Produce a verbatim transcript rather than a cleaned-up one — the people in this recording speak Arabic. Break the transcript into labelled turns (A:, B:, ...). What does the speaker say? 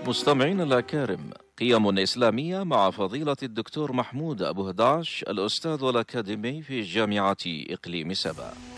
A: مستمعين الأكارم، قيم إسلامية مع فضيلة الدكتور محمود أبو هداش، الأستاذ والأكاديمي في جامعة إقليم سبا.